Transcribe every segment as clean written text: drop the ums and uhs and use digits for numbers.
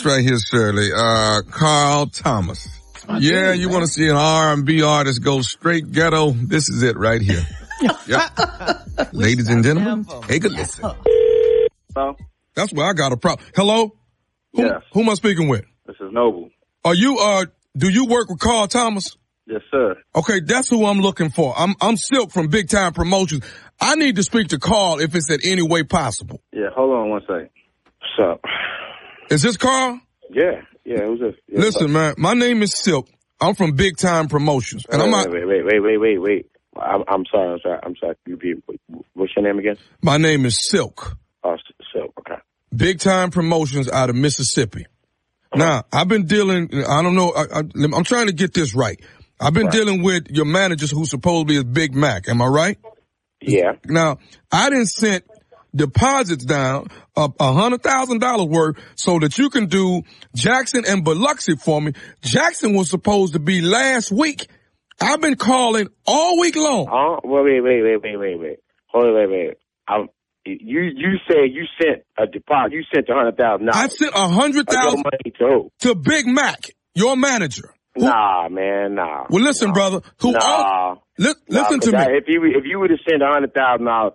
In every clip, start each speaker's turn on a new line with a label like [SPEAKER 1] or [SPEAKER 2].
[SPEAKER 1] right here, Shirley. Carl Thomas. Yeah, you want to see an R&B artist go straight ghetto? This is it right here. Yep. Ladies and gentlemen, take a listen.
[SPEAKER 2] Hello?
[SPEAKER 1] That's where I got a problem. Hello?
[SPEAKER 2] Yes.
[SPEAKER 1] Who am I speaking with?
[SPEAKER 2] This is Noble.
[SPEAKER 1] Are you, do you work with Carl Thomas?
[SPEAKER 2] Yes, sir.
[SPEAKER 1] Okay, that's who I'm looking for. I'm Silk from Big Time Promotions. I need to speak to Carl if it's in any way possible.
[SPEAKER 2] Yeah, hold on one second. What's up?
[SPEAKER 1] Is this Carl?
[SPEAKER 2] Yeah, who's this? Yeah,
[SPEAKER 1] Listen, man, my name is Silk. I'm from Big Time Promotions. And
[SPEAKER 2] wait. I'm sorry. What's your name again?
[SPEAKER 1] My name is Silk.
[SPEAKER 2] Oh, Silk, okay.
[SPEAKER 1] Big Time Promotions out of Mississippi. Now, I've been dealing, I don't know, I'm trying to get this right. I've been dealing with your managers who supposedly is Big Mac. Am I right?
[SPEAKER 2] Yeah.
[SPEAKER 1] Now, I didn't send deposits down of $100,000 worth so that you can do Jackson and Biloxi for me. Jackson was supposed to be last week. I've been calling all week long.
[SPEAKER 2] Oh, well, wait. Hold on, wait. You said you sent a deposit. You sent $100,000.
[SPEAKER 1] I sent $100,000 to Big Mac, your manager.
[SPEAKER 2] Nah, man, nah.
[SPEAKER 1] Well, listen, brother. Listen to me.
[SPEAKER 2] If you would have sent $100,000,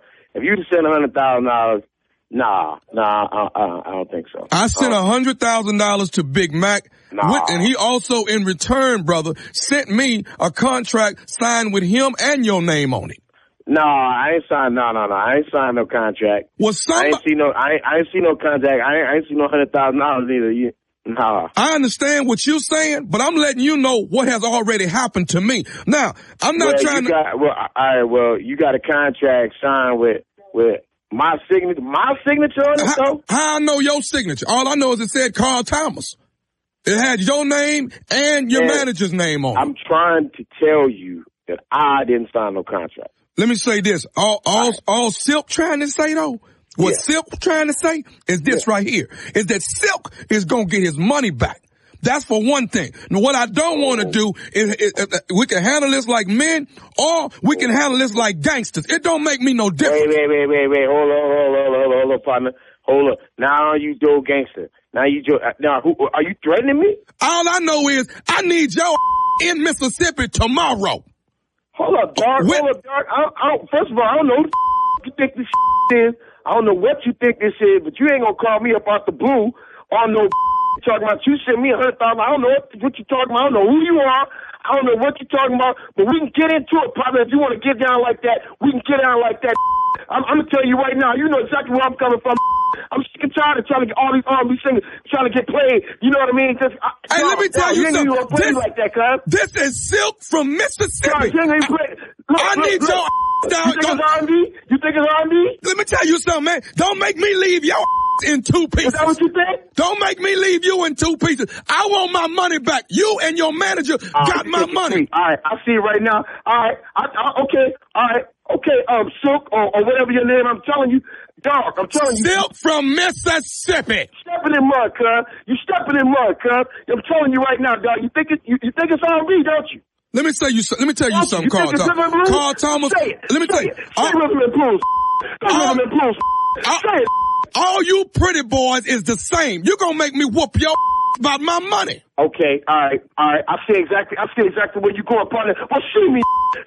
[SPEAKER 2] nah, I don't think so.
[SPEAKER 1] I sent $100,000 to Big Mac, and he also, in return, brother, sent me a contract signed with him and your name on it.
[SPEAKER 2] No, I ain't signed. No. I ain't signed no contract.
[SPEAKER 1] Well,
[SPEAKER 2] I ain't see no contract. I ain't see no $100,000 either. Nah.
[SPEAKER 1] I understand what you're saying, but I'm letting you know what has already happened to me. Now, I'm not trying to.
[SPEAKER 2] You got a contract signed with my signature. My signature on it, though.
[SPEAKER 1] How I know your signature? All I know is it said Carl Thomas. It had your name and your manager's name on it.
[SPEAKER 2] I'm trying to tell you that I didn't sign no contract.
[SPEAKER 1] Let me say this. All Silk trying to say, though, what Silk trying to say is this right here, is that Silk is going to get his money back. That's for one thing. Now, what I don't want to do is we can handle this like men, or we can handle this like gangsters. It don't make me no difference.
[SPEAKER 2] Wait. Hold on, partner. Hold on. Now you do gangster. Now who are you threatening me?
[SPEAKER 1] All I know is I need your in Mississippi tomorrow.
[SPEAKER 2] Hold up, dog. First of all, I don't know who you think this is. I don't know what you think this is, but you ain't gonna call me up out the blue on no talking about you sent me $100,000. I don't know what you talking about. I don't know who you are. I don't know what you're talking about, but we can get into it, partner. If you want to get down like that, we can get down like that. I'm gonna tell you right now, you know exactly where I'm coming from. I'm sick and tired of trying to get all these R&B singers trying to get played. You know what I mean?
[SPEAKER 1] Hey, let me tell you something.
[SPEAKER 2] Like that, cuz.
[SPEAKER 1] This is Silk from Mississippi. I need your down.
[SPEAKER 2] You think it's R&B?
[SPEAKER 1] Let me tell you something, man. Don't make me leave your in two pieces.
[SPEAKER 2] Is that what you think?
[SPEAKER 1] Don't make me leave you in two pieces. I want my money back. You and your manager got my money.
[SPEAKER 2] All right, I see it right now. All right, okay. All right, okay. Silk or whatever your name. I'm telling you, dog. I'm telling you.
[SPEAKER 1] Silk from Mississippi.
[SPEAKER 2] Stepping in mud, cuz. You stepping in mud, cuz. I'm telling you right now, dog. You think it's R&B, don't you?
[SPEAKER 1] Let me tell you something, Carl Thomas. Carl Thomas.
[SPEAKER 2] Let me tell you. Say Rhythm and Blues. Rhythm and Blues. Say it.
[SPEAKER 1] All you pretty boys is the same. You gonna make me whoop your about my money.
[SPEAKER 2] Okay, all right. I see exactly where you going, partner. Well, see me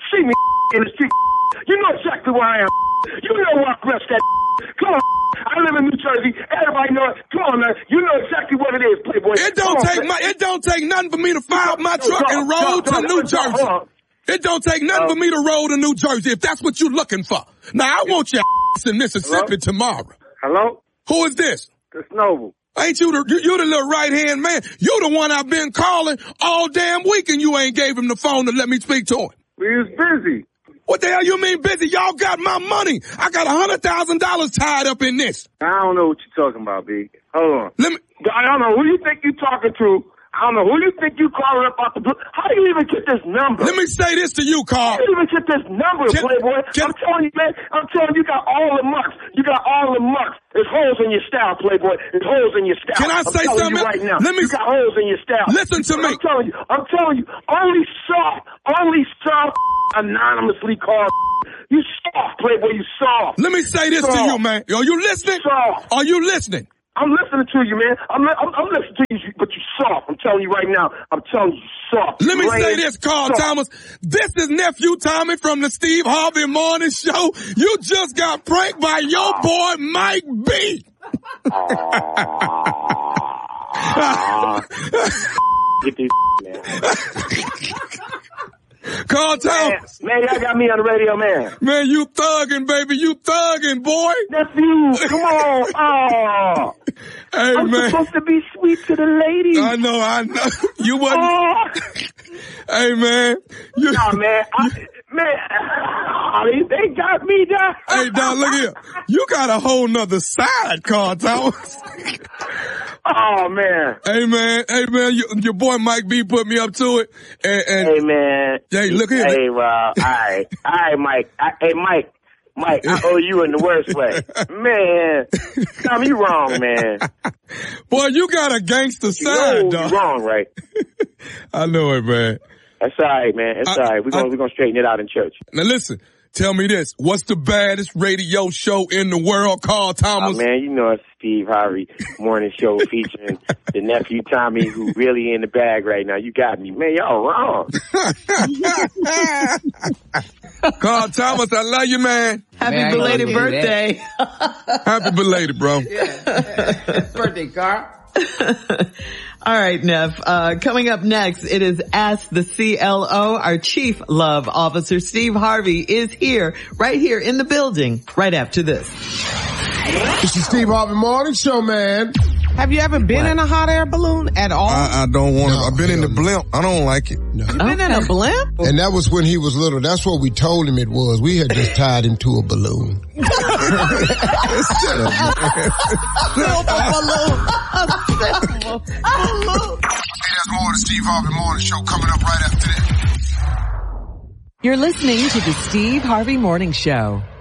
[SPEAKER 2] in the street. You know exactly where I am. You know where I press that. Come on. I live in New Jersey. Everybody knows. Come on, man. You know exactly what it is, Playboy.
[SPEAKER 1] It don't take nothing for me to fire up my truck and roll to New Jersey. It don't take nothing for me to roll to New Jersey if that's what you're looking for. Now, I want your in Mississippi tomorrow.
[SPEAKER 2] Hello?
[SPEAKER 1] Who is this?
[SPEAKER 2] It's Noble.
[SPEAKER 1] Ain't you the little right-hand man? You the one I've been calling all damn week and you ain't gave him the phone to let me speak to him.
[SPEAKER 2] We was busy.
[SPEAKER 1] What the hell you mean busy? Y'all got my money. I got $100,000 tied up in this.
[SPEAKER 2] I don't know what you're talking about, B. Hold on.
[SPEAKER 1] I
[SPEAKER 2] don't know who you think you're talking to. I don't know who you think you calling up out the blue. How do you even get this number?
[SPEAKER 1] Let me say this to you, Carl.
[SPEAKER 2] How do you even get this number, Playboy? I'm telling you, man. I'm telling you, you got all the marks. You got all the marks. There's holes in your style, Playboy. There's holes in your style.
[SPEAKER 1] Can I say something
[SPEAKER 2] right now?
[SPEAKER 1] You
[SPEAKER 2] got holes in your style.
[SPEAKER 1] Listen to me.
[SPEAKER 2] I'm telling you. Only soft, anonymously called. You soft, Playboy. You soft.
[SPEAKER 1] Let me say this to you, man. Are you listening?
[SPEAKER 2] Soft.
[SPEAKER 1] Are you listening?
[SPEAKER 2] I'm listening to you, man. I'm listening to you, but you soft. I'm telling you right now. I'm telling you soft.
[SPEAKER 1] Let me say this, Carl Thomas. This is Nephew Tommy from the Steve Harvey Morning Show. You just got pranked by your boy Mike B.
[SPEAKER 2] Get these, man.
[SPEAKER 1] Carl Thomas.
[SPEAKER 2] Man, y'all got me on the radio, man.
[SPEAKER 1] Man, you thugging, baby. You thugging, boy.
[SPEAKER 2] Nephew, come on. Oh.
[SPEAKER 1] Hey,
[SPEAKER 2] I'm
[SPEAKER 1] man.
[SPEAKER 2] supposed to be sweet to the ladies.
[SPEAKER 1] I know. You wasn't.
[SPEAKER 2] Oh.
[SPEAKER 1] Hey, man.
[SPEAKER 2] Nah, man. They got me down.
[SPEAKER 1] Hey, dog, look here. You got a whole nother side, Carl Thomas.
[SPEAKER 2] Oh, man.
[SPEAKER 1] Hey, man. Your boy Mike B put me up to it. And
[SPEAKER 2] hey, man.
[SPEAKER 1] Hey, look here.
[SPEAKER 2] Hey, well, all right, Mike. Mike, I owe you in the worst way. Man, Tommy, you wrong, man.
[SPEAKER 1] Boy, you got a gangster side, dog.
[SPEAKER 2] You wrong, right?
[SPEAKER 1] I know it, man.
[SPEAKER 2] That's all right, man. It's all right. We're gonna straighten it out in church.
[SPEAKER 1] Now listen, tell me this. What's the baddest radio show in the world, Carl Thomas?
[SPEAKER 2] Oh, man, you know it's Steve Harvey Morning Show featuring the nephew Tommy, who really in the bag right now. You got me. Man, y'all wrong.
[SPEAKER 1] Carl Thomas, I love you, man.
[SPEAKER 3] Happy belated birthday.
[SPEAKER 1] Happy belated, bro.
[SPEAKER 3] Yeah. Birthday, Carl. All right, Neff. Coming up next, it is Ask the CLO. Our Chief Love Officer, Steve Harvey, is here, right here in the building, right after this.
[SPEAKER 4] It's the Steve Harvey Morning Show, man.
[SPEAKER 5] Have you ever been in a hot air balloon at all?
[SPEAKER 1] I don't want to. I've been in the blimp. I don't like it.
[SPEAKER 4] No.
[SPEAKER 5] You been in a blimp?
[SPEAKER 4] And that was when he was little. That's what we told him it was. We had just tied him to a balloon.
[SPEAKER 3] Silver balloon.
[SPEAKER 4] Hey, there's more of the Steve Harvey Morning Show coming up right after this.
[SPEAKER 6] You're listening to the Steve Harvey Morning Show.